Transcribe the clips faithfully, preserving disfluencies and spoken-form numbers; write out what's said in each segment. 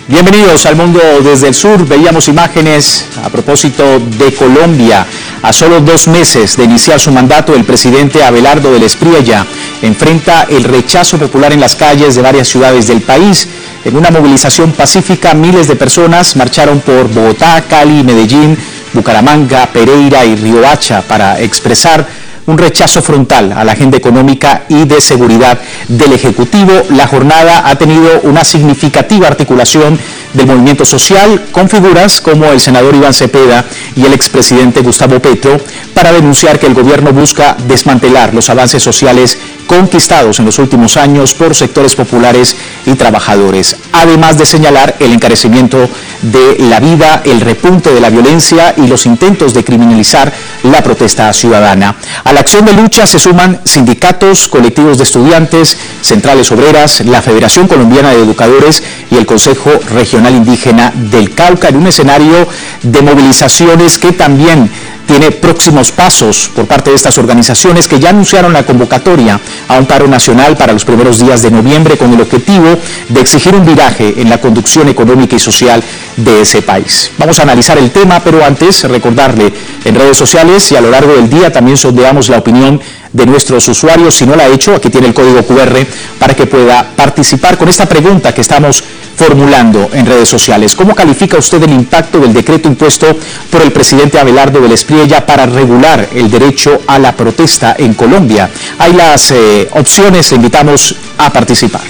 Bienvenidos al Mundo desde el Sur. Veíamos imágenes a propósito de Colombia. A solo dos meses de iniciar su mandato, el presidente Abelardo del Espriella enfrenta el rechazo popular en las calles de varias ciudades del país. En una movilización pacífica, miles de personas marcharon por Bogotá, Cali, Medellín, Bucaramanga, Pereira y Riohacha para expresar un rechazo frontal a la agenda económica y de seguridad del Ejecutivo. La jornada ha tenido una significativa articulación del movimiento social con figuras como el senador Iván Cepeda y el expresidente Gustavo Petro para denunciar que el gobierno busca desmantelar los avances sociales conquistados en los últimos años por sectores populares y trabajadores, además de señalar el encarecimiento de la vida, el repunte de la violencia y los intentos de criminalizar la protesta ciudadana. A la acción de lucha se suman sindicatos, colectivos de estudiantes, centrales obreras, la Federación Colombiana de Educadores y el Consejo Regional Indígena del Cauca, en un escenario de movilizaciones que también tiene próximos pasos por parte de estas organizaciones que ya anunciaron la convocatoria a un paro nacional para los primeros días de noviembre con el objetivo de exigir un viraje en la conducción económica y social de ese país. Vamos a analizar el tema, pero antes recordarle en redes sociales y a lo largo del día también sondeamos la opinión de nuestros usuarios. Si no la ha hecho, aquí tiene el código cu erre para que pueda participar con esta pregunta que estamos formulando en redes sociales. ¿Cómo califica usted el impacto del decreto impuesto por el presidente Abelardo del Espriella para regular el derecho a la protesta en Colombia? Hay las eh, opciones, le invitamos a participar.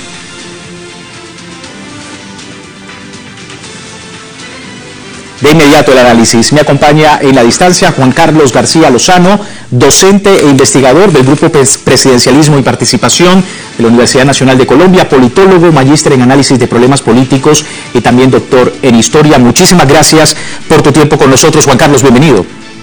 De inmediato el análisis. Me acompaña en la distancia Juan Carlos García Lozano, docente e investigador del Grupo Presidencialismo y Participación de la Universidad Nacional de Colombia, politólogo, magíster en análisis de problemas políticos y también doctor en historia. Muchísimas gracias por tu tiempo con nosotros, Juan Carlos, bienvenido.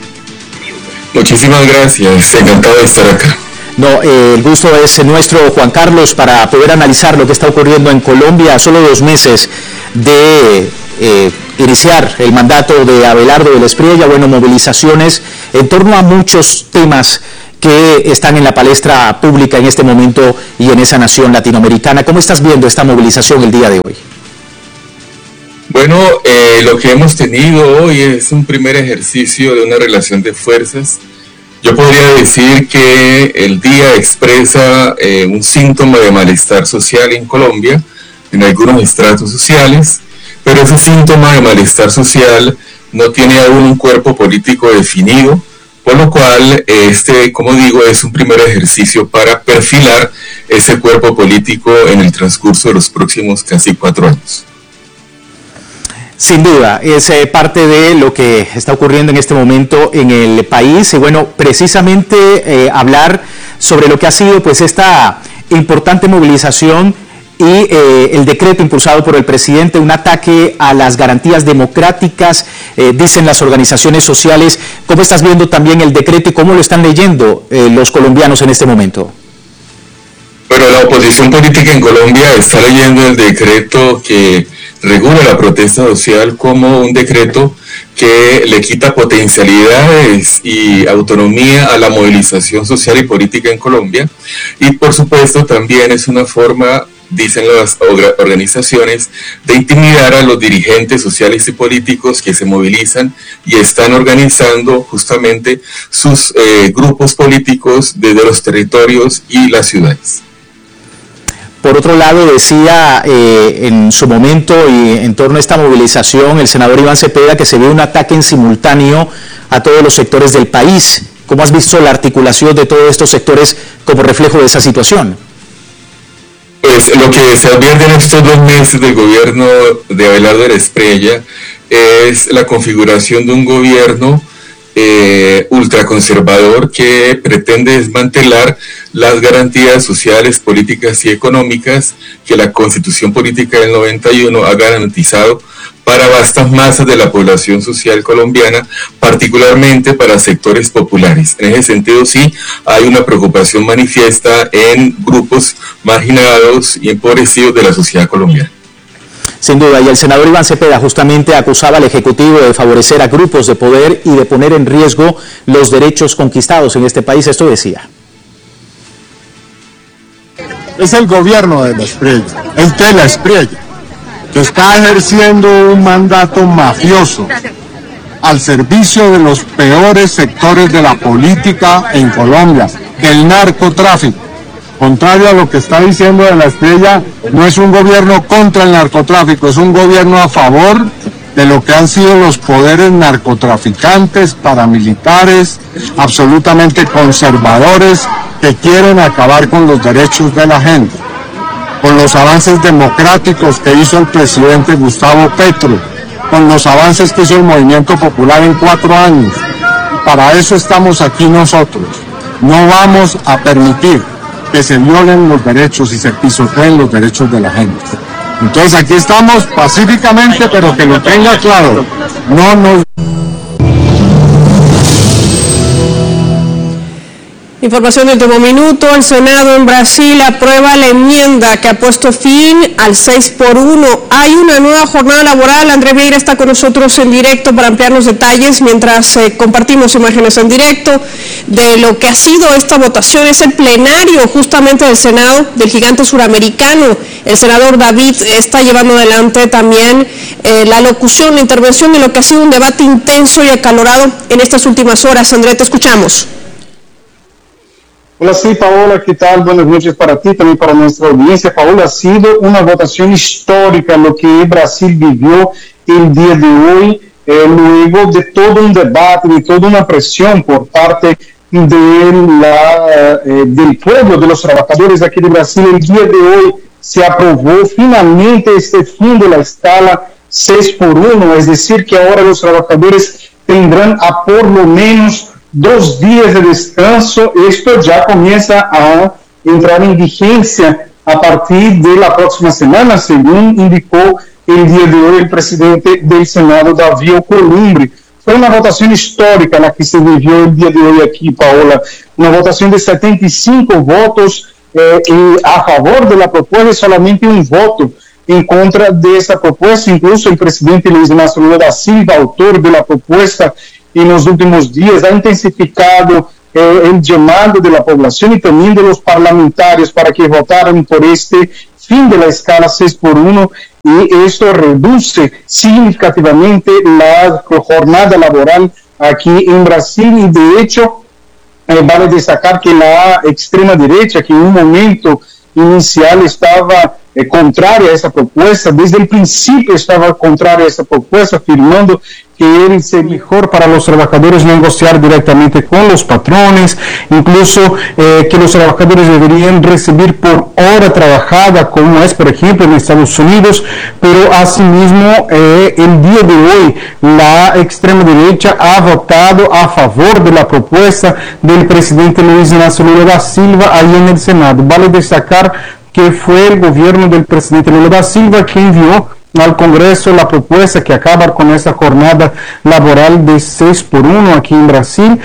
Muchísimas gracias, encantado de estar acá. No, eh, el gusto es nuestro, Juan Carlos, para poder analizar lo que está ocurriendo en Colombia a solo dos meses de eh, iniciar el mandato de Abelardo del Espriella. Bueno, movilizaciones en torno a muchos temas que están en la palestra pública en este momento y en esa nación latinoamericana. ¿Cómo estás viendo esta movilización el día de hoy? Bueno, eh, lo que hemos tenido hoy es un primer ejercicio de una relación de fuerzas. Yo podría decir que el día expresa eh, un síntoma de malestar social en Colombia, en algunos estratos sociales, pero ese síntoma de malestar social no tiene aún un cuerpo político definido, por lo cual este, como digo, es un primer ejercicio para perfilar ese cuerpo político en el transcurso de los próximos casi cuatro años. Sin duda, es eh, parte de lo que está ocurriendo en este momento en el país y bueno, precisamente eh, hablar sobre lo que ha sido pues esta importante movilización y eh, el decreto impulsado por el presidente, un ataque a las garantías democráticas, eh, dicen las organizaciones sociales. ¿Cómo estás viendo también el decreto y cómo lo están leyendo eh, los colombianos en este momento? Bueno, la oposición política en Colombia está leyendo el decreto que regula la protesta social como un decreto que le quita potencialidades y autonomía a la movilización social y política en Colombia, y por supuesto también es una forma, dicen las organizaciones, de intimidar a los dirigentes sociales y políticos que se movilizan y están organizando justamente sus eh, grupos políticos desde los territorios y las ciudades. Por otro lado, decía eh, en su momento y en torno a esta movilización el senador Iván Cepeda que se ve un ataque en simultáneo a todos los sectores del país. ¿Cómo has visto la articulación de todos estos sectores como reflejo de esa situación? Pues lo que se advierte en estos dos meses del gobierno de Abelardo del Espriella es la configuración de un gobierno eh, ultraconservador que pretende desmantelar las garantías sociales, políticas y económicas que la Constitución Política del noventa y uno ha garantizado para vastas masas de la población social colombiana, particularmente para sectores populares. En ese sentido, sí, hay una preocupación manifiesta en grupos marginados y empobrecidos de la sociedad colombiana. Sin duda, y el senador Iván Cepeda justamente acusaba al Ejecutivo de favorecer a grupos de poder y de poner en riesgo los derechos conquistados en este país. Esto decía. Es el gobierno de la Espriella, el de la Espriella, está ejerciendo un mandato mafioso al servicio de los peores sectores de la política en Colombia, el narcotráfico. Contrario a lo que está diciendo de la Estrella, no es un gobierno contra el narcotráfico, es un gobierno a favor de lo que han sido los poderes narcotraficantes, paramilitares, absolutamente conservadores, que quieren acabar con los derechos de la gente, con los avances democráticos que hizo el presidente Gustavo Petro, con los avances que hizo el Movimiento Popular en cuatro años. Para eso estamos aquí nosotros. No vamos a permitir que se violen los derechos y se pisoteen los derechos de la gente. Entonces aquí estamos pacíficamente, pero que lo tenga claro, no nos... Información de último minuto, el Senado en Brasil aprueba la enmienda que ha puesto fin al seis por uno. Hay una nueva jornada laboral. André Vieira está con nosotros en directo para ampliar los detalles mientras eh, compartimos imágenes en directo de lo que ha sido esta votación. Es el plenario justamente del Senado, del gigante suramericano. El senador David está llevando adelante también eh, la locución, la intervención de lo que ha sido un debate intenso y acalorado en estas últimas horas. André, te escuchamos. Hola, sí, Paola, ¿qué tal? Buenas noches para ti, también para nuestra audiencia. Paola, ha sido una votación histórica lo que Brasil vivió el día de hoy, eh, luego de todo un debate, de toda una presión por parte de la, eh, del pueblo, de los trabajadores aquí de Brasil. El día de hoy se aprobó finalmente este fin de la escala seis por uno, es decir, que ahora los trabajadores tendrán a por lo menos dos días de descanso. Esto ya comienza a entrar en vigencia a partir de la próxima semana, según indicó el día de hoy el presidente del Senado, Davi Alcolumbre. Fue una votación histórica la que se vivió el día de hoy aquí, Paola. Una votación de setenta y cinco votos eh, a favor de la propuesta y solamente un voto en contra de esta propuesta. Incluso el presidente Luis Inácio Lula da Silva, autor de la propuesta, en los últimos días ha intensificado eh, el llamado de la población y también de los parlamentarios para que votaran por este fin de la escala seis por uno, y esto reduce significativamente la jornada laboral aquí en Brasil. Y de hecho eh, vale destacar que la extrema derecha, que en un momento inicial estaba eh, contraria a esta propuesta, desde el principio estaba contraria a esta propuesta, afirmando que era ser mejor para los trabajadores negociar directamente con los patrones, incluso eh, que los trabajadores deberían recibir por hora trabajada, como es por ejemplo en Estados Unidos. Pero asimismo eh, el día de hoy la extrema derecha ha votado a favor de la propuesta del presidente Luis Inácio Lula da Silva ahí en el Senado. Vale destacar que fue el gobierno del presidente Lula da Silva que envió al Congreso la propuesta que acaba con esta jornada laboral de seis por uno aquí en Brasil,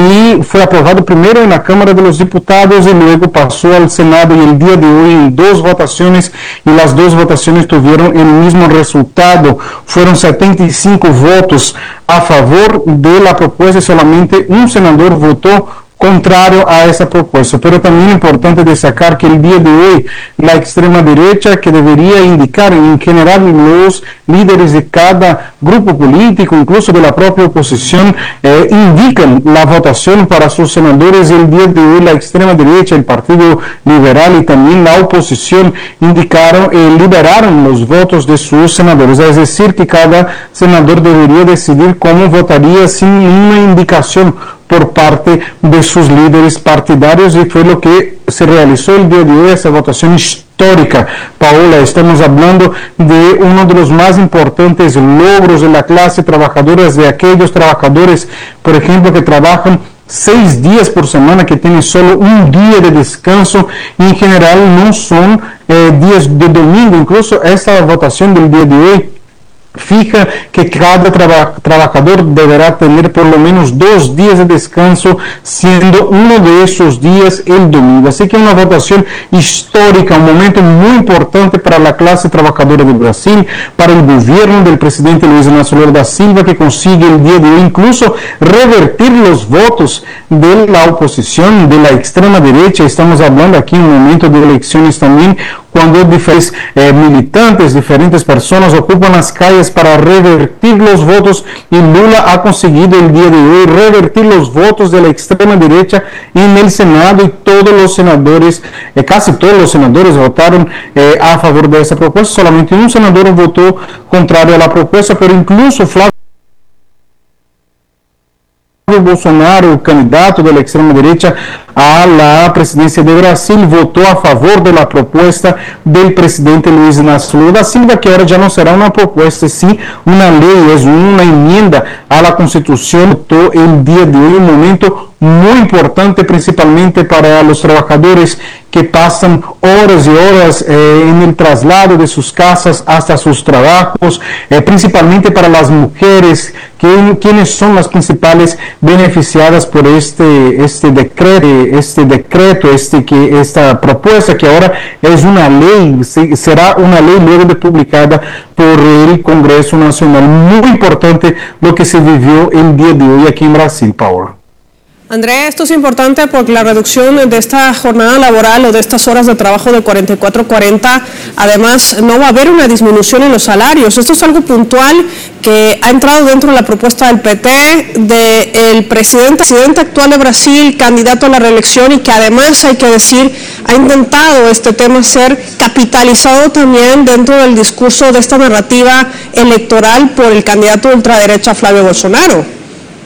y fue aprobado primero en la Cámara de los Diputados y luego pasó al Senado, y el día de hoy en dos votaciones, y las dos votaciones tuvieron el mismo resultado. Fueron setenta y cinco votos a favor de la propuesta y solamente un senador votó contrario a esa propuesta. Pero también es importante destacar que el día de hoy la extrema derecha, que debería indicar en general los líderes de cada grupo político, incluso de la propia oposición, eh, indican la votación para sus senadores. El día de hoy la extrema derecha, el Partido Liberal y también la oposición indicaron, eh, liberaron los votos de sus senadores, es decir, que cada senador debería decidir cómo votaría sin una indicación por parte de sus líderes partidarios, y fue lo que se realizó el día de hoy, esa votación histórica. Paola, estamos hablando de uno de los más importantes logros de la clase trabajadora, de aquellos trabajadores, por ejemplo, que trabajan seis días por semana, que tienen solo un día de descanso, y en general no son eh, días de domingo. Incluso esta votación del día de hoy fija que cada traba, trabajador deberá tener por lo menos dos días de descanso, siendo uno de esos días el domingo. Así que una votación histórica, un momento muy importante para la clase trabajadora de Brasil, para el gobierno del presidente Luis Inácio Lula da Silva, que consigue el día de hoy incluso revertir los votos de la oposición, de la extrema derecha. Estamos hablando aquí en un momento de elecciones también, cuando diferentes eh, militantes, diferentes personas ocupan las calles para revertir los votos, y Lula ha conseguido el día de hoy revertir los votos de la extrema derecha en el Senado, y todos los senadores, eh, casi todos los senadores votaron eh, a favor de esa propuesta. Solamente un senador votó contrario a la propuesta, pero incluso Flávio Bolsonaro, el candidato de la extrema derecha a la presidencia de Brasil, votó a favor de la propuesta del presidente Luis Inácio Lula da Silva, que ahora ya no será una propuesta, sí una ley, es una enmienda a la Constitución. Votó el día de hoy, un momento muy importante principalmente para los trabajadores que pasan horas y horas eh, en el traslado de sus casas hasta sus trabajos, eh, principalmente para las mujeres, que, quienes son las principales beneficiadas por este, este decreto, este decreto, este, que, esta propuesta que ahora es una ley, será una ley luego de publicada por el Congreso Nacional. Muy importante lo que se vivió el día de hoy aquí en Brasil, Paola. André, esto es importante porque la reducción de esta jornada laboral o de estas horas de trabajo de cuarenta y cuatro a cuarenta, además no va a haber una disminución en los salarios. Esto es algo puntual que ha entrado dentro de la propuesta del P T, del presidente, presidente actual de Brasil, candidato a la reelección, y que además, hay que decir, ha intentado este tema ser capitalizado también dentro del discurso de esta narrativa electoral por el candidato de ultraderecha Flávio Bolsonaro.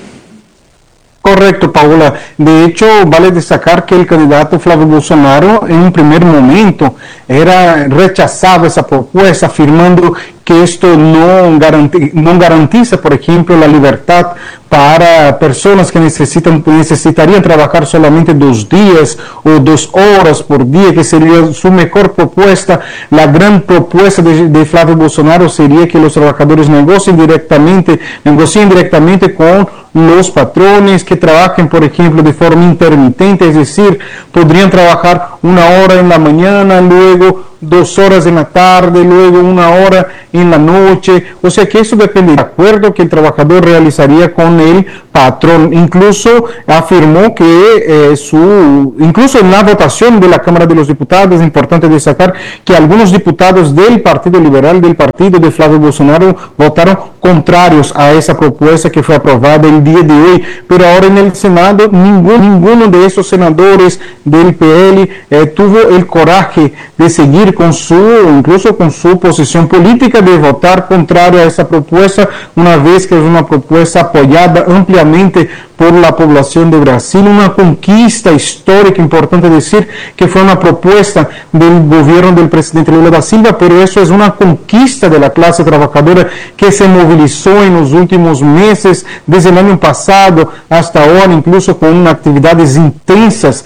Correcto, Paola. De hecho, vale destacar que el candidato Flávio Bolsonaro en un primer momento era rechazaba esa propuesta, afirmando que esto no, garanti no garantiza, por ejemplo, la libertad para personas que necesitan, necesitarían trabajar solamente dos días o dos horas por día, que sería su mejor propuesta. La gran propuesta de, de Flávio Bolsonaro sería que los trabajadores negocien directamente, negocien directamente con los patrones, que trabajen, por ejemplo, de forma intermitente, es decir, podrían trabajar una hora en la mañana, luego dos horas en la tarde, luego una hora en la noche. O sea que eso depende del acuerdo que el trabajador realizaría con el patrón. Incluso afirmó que eh, su, incluso en la votación de la Cámara de los Diputados, es importante destacar que algunos diputados del Partido Liberal, del partido de Flávio Bolsonaro, votaron contrarios a esa propuesta que fue aprobada el día de hoy. Pero ahora en el Senado, ningún, ninguno de esos senadores del P L eh, tuvo el coraje de seguir con su, incluso con su posición política de votar contrario a esa propuesta, una vez que es una propuesta apoyada ampliamente por la población de Brasil, una conquista histórica, importante decir que fue una propuesta del gobierno del presidente Lula da Silva, pero eso es una conquista de la clase trabajadora que se movilizó en los últimos meses, desde el año pasado hasta ahora, incluso con actividades intensas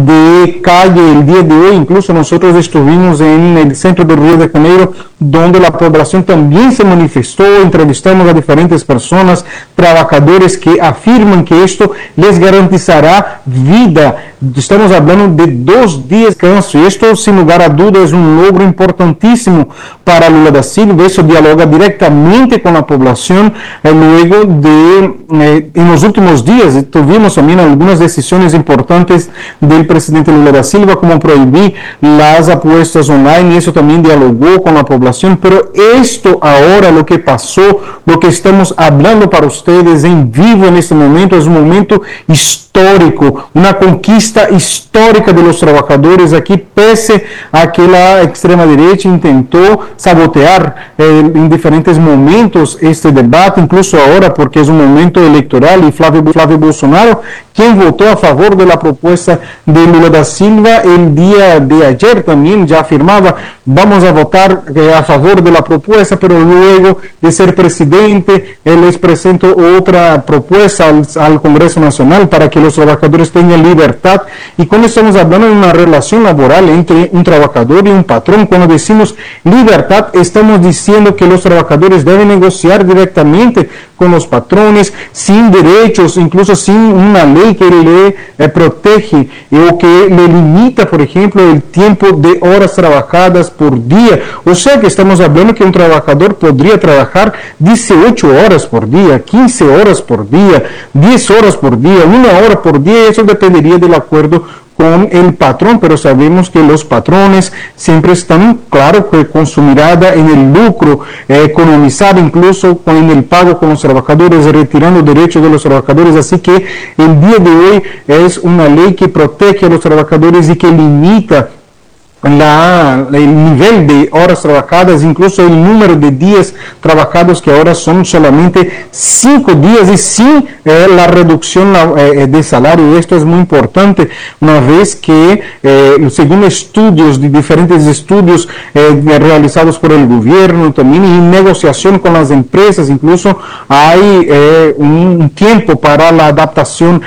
de calle el día de hoy. Incluso nosotros estuvimos en el centro de Río de Janeiro, donde la población también se manifestó, entrevistamos a diferentes personas, trabajadores que afirman que esto les garantizará vida. Estamos hablando de dos días de descanso, y esto sin lugar a dudas es un logro importantísimo para Lula da Silva. Eso dialoga directamente con la población. Eh, luego de, eh, en los últimos días, eh, tuvimos también algunas decisiones importantes del presidente Lula da Silva, como prohibir las apuestas online, y eso también dialogó con la población. Pero esto ahora, lo que pasó, lo que estamos hablando para ustedes en vivo en este momento, es un momento histórico, una conquista histórica de los trabajadores aquí, pese a que la extrema derecha intentó sabotear eh, en diferentes momentos este debate, incluso ahora porque es un momento electoral, y Flávio, Flávio Bolsonaro, quien votó a favor de la propuesta de Lula da Silva el día de ayer, también ya afirmaba, vamos a votar eh, a favor de la propuesta, pero luego de ser presidente, él les presentó otra propuesta al, al Congreso Nacional para que los trabajadores tengan libertad. Y cuando estamos hablando de una relación laboral entre un trabajador y un patrón, cuando decimos libertad, estamos diciendo que los trabajadores deben negociar directamente con los patrones, sin derechos, incluso sin una ley que le eh, protege eh, o que le limita, por ejemplo, el tiempo de horas trabajadas por día. O sea que estamos hablando que un trabajador podría trabajar dieciocho horas por día, quince horas por día, diez horas por día, una hora por día. Eso dependería del acuerdo con el patrón, pero sabemos que los patrones siempre están, claro, que con su mirada en el lucro, eh, economizar incluso en el pago con los trabajadores, retirando derechos de los trabajadores, así que el día de hoy es una ley que protege a los trabajadores y que limita La, el nivel de horas trabajadas, incluso el número de días trabajados, que ahora son solamente cinco días y sin eh, la reducción eh, de salario. Esto es muy importante, una vez que eh, según estudios, de diferentes estudios eh, realizados por el gobierno también, y negociación con las empresas, incluso hay eh, un tiempo para la adaptación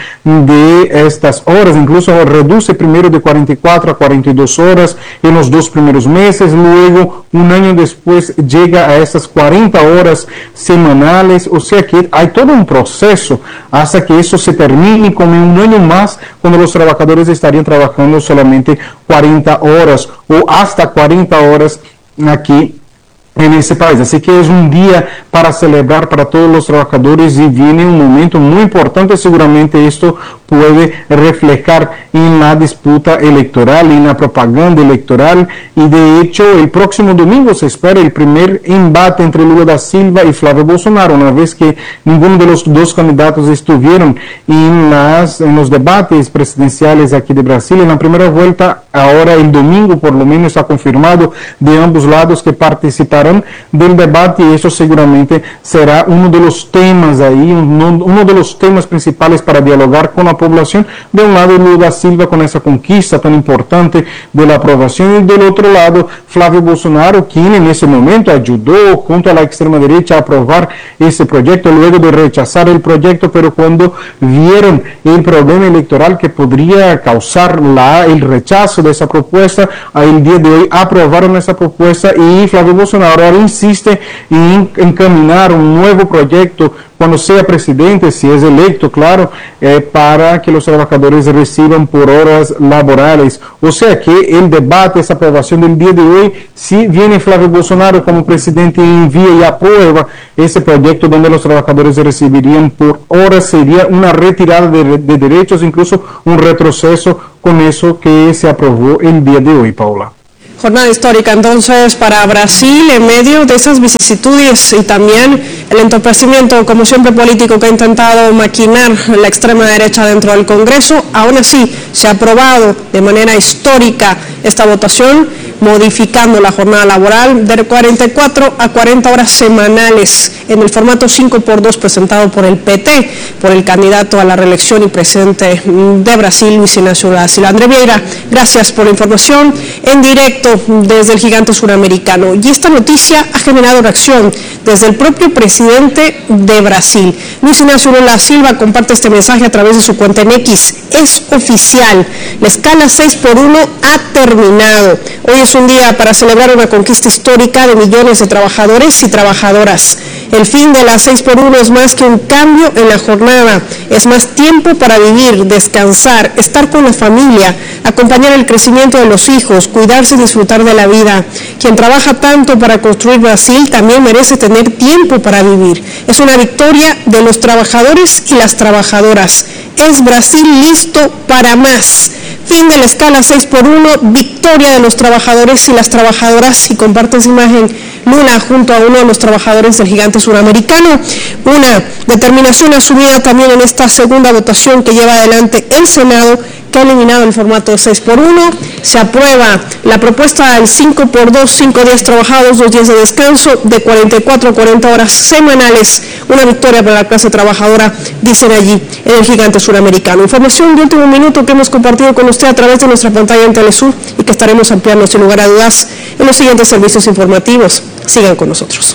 de estas horas, incluso reduce primero de cuarenta y cuatro a cuarenta y dos horas en los dos primeros meses, luego un año después llega a esas cuarenta horas semanales, o sea que hay todo un proceso hasta que eso se termine, con un año más cuando los trabajadores estarían trabajando solamente cuarenta horas o hasta cuarenta horas aquí en ese país. Así que es un día para celebrar para todos los trabajadores y viene un momento muy importante. Seguramente esto puede reflejar en la disputa electoral, en la propaganda electoral, y de hecho el próximo domingo se espera el primer embate entre Lula da Silva y Flávio Bolsonaro, una vez que ninguno de los dos candidatos estuvieron en, las, en los debates presidenciales aquí de Brasil en la primera vuelta. Ahora el domingo por lo menos está confirmado de ambos lados que participarán del debate, y eso seguramente será uno de los temas ahí, uno, uno de los temas principales para dialogar con la población. De un lado Lula da Silva con esa conquista tan importante de la aprobación, y del otro lado Flávio Bolsonaro, quien en ese momento ayudó junto a la extrema derecha a aprobar ese proyecto, luego de rechazar el proyecto, pero cuando vieron el problema electoral que podría causar la, el rechazo de esa propuesta, el día de hoy aprobaron esa propuesta, y Flávio Bolsonaro ahora insiste en encaminar un nuevo proyecto cuando sea presidente, si es electo, claro, eh, para que los trabajadores reciban por horas laborales. O sea que el debate, esa aprobación del día de hoy, si viene Flávio Bolsonaro como presidente y envía y aprueba ese proyecto donde los trabajadores recibirían por horas, sería una retirada de, de derechos, incluso un retroceso con eso que se aprobó el día de hoy, Paula. Jornada histórica entonces para Brasil en medio de esas vicisitudes y también el entorpecimiento, como siempre, político que ha intentado maquinar la extrema derecha dentro del Congreso. Aún así se ha aprobado de manera histórica esta votación, modificando la jornada laboral de cuarenta y cuatro a cuarenta horas semanales en el formato cinco por dos presentado por el P T, por el candidato a la reelección y presidente de Brasil, Luis Ignacio Lula da Silva. André Vieira, gracias por la información en directo desde el gigante suramericano. Y esta noticia ha generado reacción desde el propio presidente de Brasil. Luis Ignacio Lula da Silva comparte este mensaje a través de su cuenta en X. Es oficial, la escala seis por uno ha terminado. Hoy es un día para celebrar una conquista histórica de millones de trabajadores y trabajadoras. El fin de la seis por uno es más que un cambio en la jornada, es más tiempo para vivir, descansar, estar con la familia, acompañar el crecimiento de los hijos, cuidarse y disfrutar de la vida. Quien trabaja tanto para construir Brasil también merece tener tiempo para vivir. Es una victoria de los trabajadores y las trabajadoras. Es Brasil listo para más. Fin de la escala seis por uno, victoria de los trabajadores y las trabajadoras. Y comparte esa imagen Lula junto a uno de los trabajadores del gigante suramericano. Una determinación asumida también en esta segunda votación que lleva adelante el Senado, que ha eliminado el formato de seis por uno. Se aprueba la propuesta del cinco por dos, cinco días trabajados, dos días de descanso, de cuarenta y cuatro a cuarenta horas semanales. Una victoria para la clase trabajadora, dicen allí en el gigante suramericano. Información de último minuto que hemos compartido con usted a través de nuestra pantalla en Telesur y que estaremos ampliando sin lugar a dudas en los siguientes servicios informativos. Sigan con nosotros.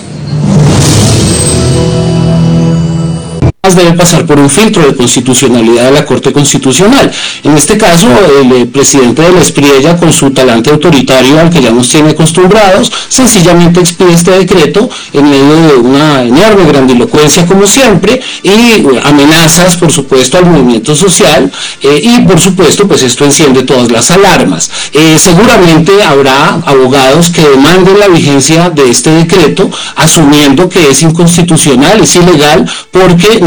Debe pasar por un filtro de constitucionalidad de la Corte Constitucional. En este caso, el eh, presidente de la Espriella, con su talante autoritario al que ya nos tiene acostumbrados, sencillamente expide este decreto en medio de una enorme grandilocuencia, como siempre, y eh, amenazas, por supuesto, al movimiento social, eh, y por supuesto, pues esto enciende todas las alarmas. Eh, seguramente habrá abogados que demanden la vigencia de este decreto, asumiendo que es inconstitucional, es ilegal, porque no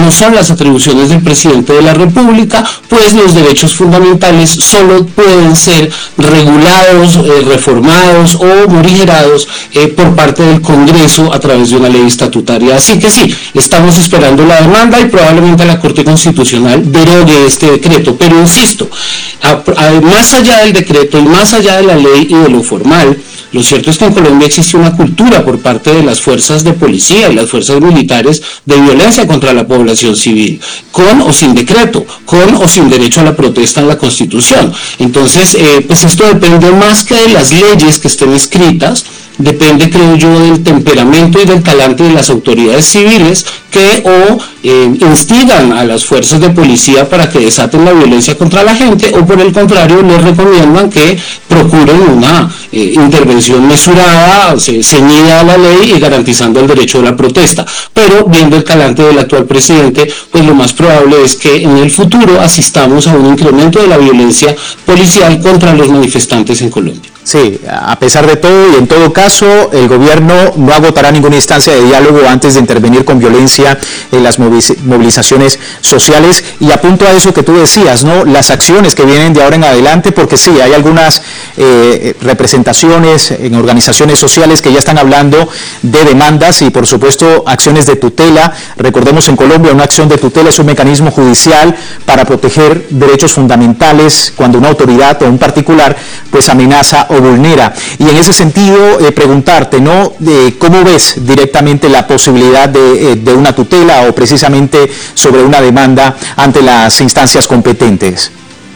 no son las atribuciones del presidente de la República, pues los derechos fundamentales solo pueden ser regulados, eh, reformados o morigerados eh, por parte del Congreso a través de una ley estatutaria. Así que sí, estamos esperando la demanda y probablemente la Corte Constitucional derogue este decreto, pero insisto, a, a, más allá del decreto y más allá de la ley y de lo formal, lo cierto es que en Colombia existe una cultura por parte de las fuerzas de policía y las fuerzas militares de violencia contra la población civil, con o sin decreto, con o sin derecho a la protesta en la Constitución. Entonces, eh, pues esto depende más que de las leyes que estén escritas, depende, creo yo, del temperamento y del talante de las autoridades civiles que o eh, instigan a las fuerzas de policía para que desaten la violencia contra la gente, o por el contrario les recomiendan que procuren una eh, intervención mesurada, se, ceñida a la ley y garantizando el derecho de la protesta. Pero viendo el talante del actual presidente, pues lo más probable es que en el futuro asistamos a un incremento de la violencia policial contra los manifestantes en Colombia. Sí, a pesar de todo y en todo caso, el gobierno no agotará ninguna instancia de diálogo antes de intervenir con violencia en las movilizaciones sociales. Y apunto a eso que tú decías, ¿no? Las acciones que vienen de ahora en adelante, porque sí, hay algunas eh, representaciones en organizaciones sociales que ya están hablando de demandas y, por supuesto, acciones de tutela. Recordemos, en Colombia una acción de tutela es un mecanismo judicial para proteger derechos fundamentales cuando una autoridad o un particular pues amenaza o vulnera. Y en ese sentido, eh, preguntarte, ¿no? Eh, ¿Cómo ves directamente la posibilidad de, eh, de una tutela o precisamente sobre una demanda ante las instancias competentes?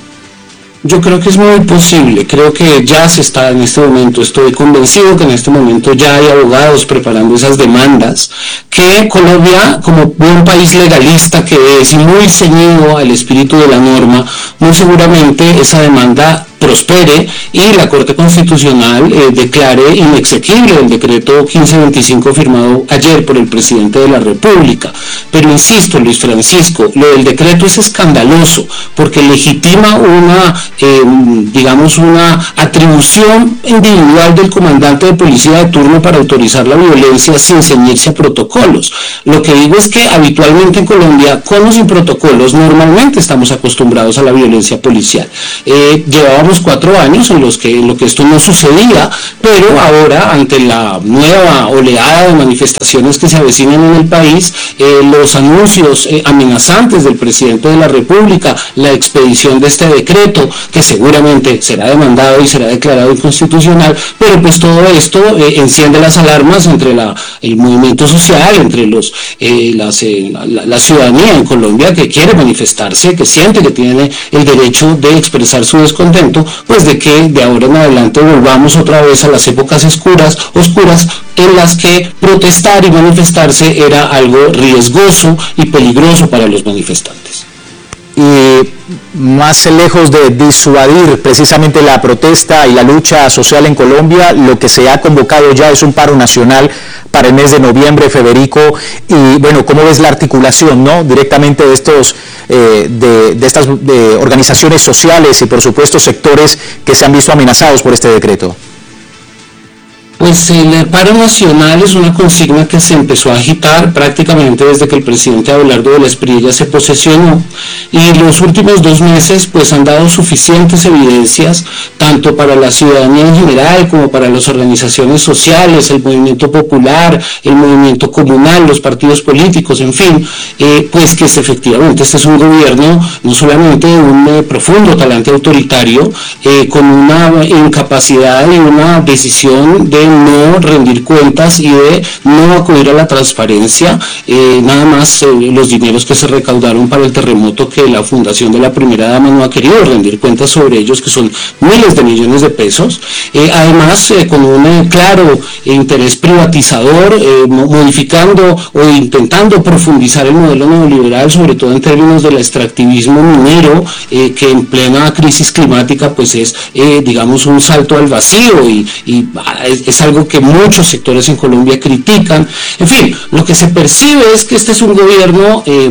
Yo creo que es muy posible, creo que ya se está en este momento, estoy convencido que en este momento ya hay abogados preparando esas demandas, que Colombia, como buen país legalista que es y muy ceñido al espíritu de la norma, muy seguramente esa demanda prospere y la Corte Constitucional eh, declare inexequible el decreto quince veinticinco firmado ayer por el presidente de la República. Pero insisto, Luis Francisco, lo del decreto es escandaloso porque legitima una, eh, digamos, una atribución individual del comandante de policía de turno para autorizar la violencia sin ceñirse a protocolos. Lo que digo es que habitualmente en Colombia, con o sin protocolos, normalmente estamos acostumbrados a la violencia policial. Eh, llevábamos cuatro años en los que, en lo que esto no sucedía, pero ahora, ante la nueva oleada de manifestaciones que se avecinan en el país, eh, los anuncios eh, amenazantes del presidente de la República, la expedición de este decreto, que seguramente será demandado y será declarado inconstitucional, pero pues todo esto eh, enciende las alarmas entre la, el movimiento social, entre los, eh, las, eh, la, la ciudadanía en Colombia que quiere manifestarse, que siente que tiene el derecho de expresar su descontento, pues de que de ahora en adelante volvamos otra vez a las épocas oscuras, oscuras en las que protestar y manifestarse era algo riesgoso y peligroso para los manifestantes. Y más lejos de disuadir precisamente la protesta y la lucha social en Colombia, lo que se ha convocado ya es un paro nacional para el mes de noviembre, Federico. Y bueno, ¿cómo ves la articulación, no, directamente de estos eh, de, de estas de organizaciones sociales y por supuesto sectores que se han visto amenazados por este decreto? Pues el paro nacional es una consigna que se empezó a agitar prácticamente desde que el presidente Abelardo de la Espriella se posesionó, y los últimos dos meses pues han dado suficientes evidencias tanto para la ciudadanía en general como para las organizaciones sociales, el movimiento popular, el movimiento comunal, los partidos políticos, en fin, eh, pues que es, efectivamente este es un gobierno no solamente de un eh, profundo talante autoritario, eh, con una incapacidad y una decisión de no rendir cuentas y de no acudir a la transparencia, eh, nada más eh, los dineros que se recaudaron para el terremoto, que la fundación de la primera dama no ha querido rendir cuentas sobre ellos, que son miles de millones de pesos, eh, además eh, con un eh, claro interés privatizador, eh, modificando o intentando profundizar el modelo neoliberal, sobre todo en términos del extractivismo minero, eh, que en plena crisis climática pues es eh, digamos un salto al vacío y, y es, es algo que muchos sectores en Colombia critican. En fin, lo que se percibe es que este es un gobierno eh,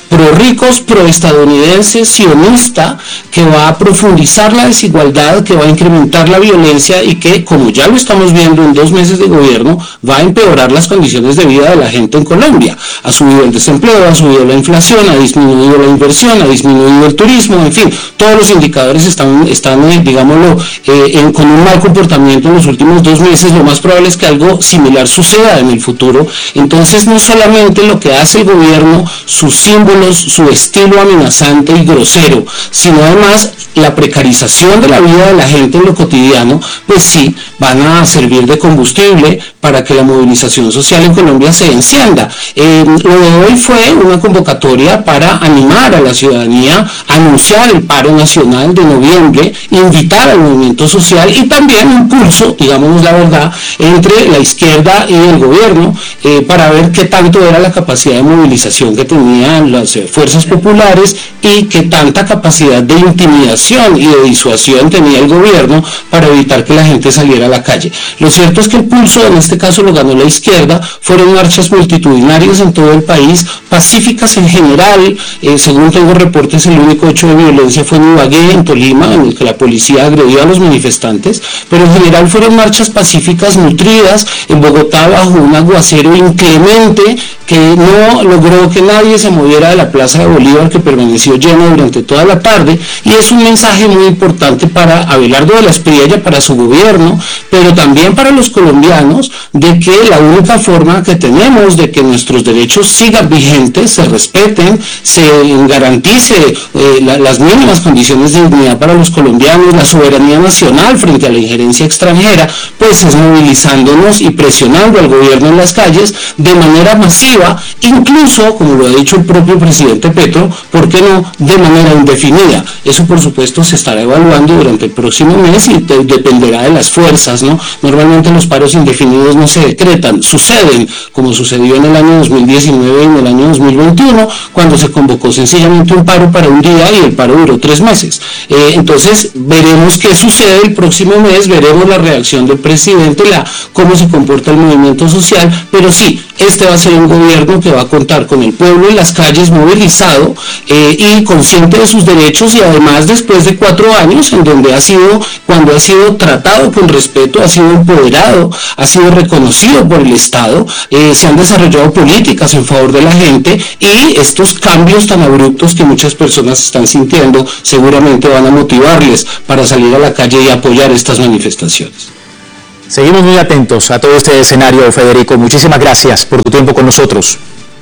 pro ricos, pro estadounidense, sionista, que va a profundizar la desigualdad, que va a incrementar la violencia y que, como ya lo estamos viendo en dos meses de gobierno, va a empeorar las condiciones de vida de la gente en Colombia. Ha subido el desempleo, ha subido la inflación, ha disminuido la inversión, ha disminuido el turismo, en fin, todos los indicadores están, están eh, digámoslo, eh, en, con un mal comportamiento en los últimos dos meses. Lo más probable es que algo similar suceda en el futuro. Entonces, no solamente lo que hace el gobierno, sus símbolos, su estilo amenazante y grosero, sino además la precarización de la vida de la gente en lo cotidiano, pues sí, van a servir de combustible para que la movilización social en Colombia se encienda. Eh, lo de hoy fue una convocatoria para animar a la ciudadanía, anunciar el paro nacional de noviembre, invitar al movimiento social y también un pulso, digámonos la verdad, entre la izquierda y el gobierno eh, para ver qué tanto era la capacidad de movilización que tenían las eh, fuerzas populares y qué tanta capacidad de intimidación y de disuasión tenía el gobierno para evitar que la gente saliera a la calle. Lo cierto es que el pulso, en este caso lo ganó la izquierda, fueron marchas multitudinarias en todo el país, pacíficas en general. Eh, según tengo reportes, el único hecho de violencia fue en Ibagué, en Tolima, en el que la policía agredió a los manifestantes, pero en general fueron marchas pacíficas nutridas. En Bogotá, bajo un aguacero inclemente que no logró que nadie se moviera de la Plaza de Bolívar, que permaneció llena durante toda la tarde, y es un mensaje muy importante para Abelardo de la Espriella, para su gobierno, pero también para los colombianos, de que la única forma que tenemos de que nuestros derechos sigan vigentes, se respeten, se garantice eh, la, las mínimas condiciones de dignidad para los colombianos, la soberanía nacional frente a la injerencia extranjera, pues es movilizándonos y presionando al gobierno en las calles de manera masiva, incluso, como lo ha dicho el propio presidente Petro, ¿por qué no de manera indefinida? Eso, por supuesto, se estará evaluando durante el próximo mes y de, dependerá de las fuerzas, ¿no? Normalmente los paros indefinidos no se decretan, suceden, como sucedió en el año dos mil diecinueve y en el año dos mil veintiuno, cuando se convocó sencillamente un paro para un día y el paro duró tres meses. Eh, entonces, veremos qué sucede el próximo mes, veremos la reacción del presidente, la, cómo se comporta el movimiento social, pero sí, este va a ser un gobierno que va a contar con el pueblo en las calles movilizado eh, y consciente de sus derechos, y además después de cuatro años en donde ha sido, cuando ha sido tratado con respeto, ha sido empoderado, ha sido reconocido por el Estado, eh, se han desarrollado políticas en favor de la gente, y estos cambios tan abruptos que muchas personas están sintiendo seguramente van a motivarles para salir a la calle y apoyar estas manifestaciones. Seguimos muy atentos a todo este escenario, Federico. Muchísimas gracias por tu tiempo con nosotros.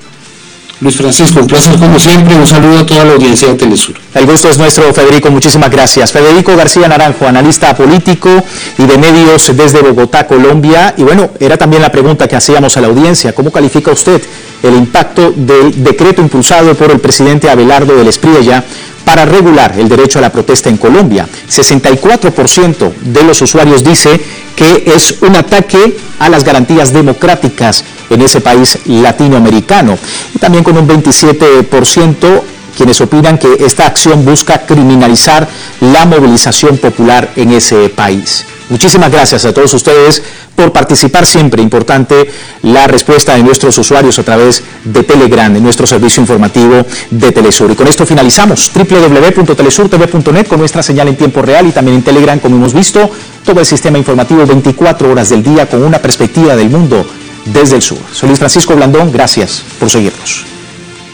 Luis Francisco, un placer como siempre. Un saludo a toda la audiencia de Telesur. El gusto es nuestro, Federico. Muchísimas gracias. Federico García Naranjo, analista político y de medios desde Bogotá, Colombia. Y bueno, era también la pregunta que hacíamos a la audiencia. ¿Cómo califica usted el impacto del decreto impulsado por el presidente Abelardo de la Espriella para regular el derecho a la protesta en Colombia? sesenta y cuatro por ciento de los usuarios dice que es un ataque a las garantías democráticas en ese país latinoamericano. Y también con un veintisiete por ciento quienes opinan que esta acción busca criminalizar la movilización popular en ese país. Muchísimas gracias a todos ustedes por participar siempre. Importante la respuesta de nuestros usuarios a través de Telegram, en nuestro servicio informativo de Telesur. Y con esto finalizamos doble u doble u doble u punto telesur t v punto net con nuestra señal en tiempo real y también en Telegram, como hemos visto, todo el sistema informativo veinticuatro horas del día con una perspectiva del mundo desde el sur. Soy Luis Francisco Blandón, gracias por seguirnos.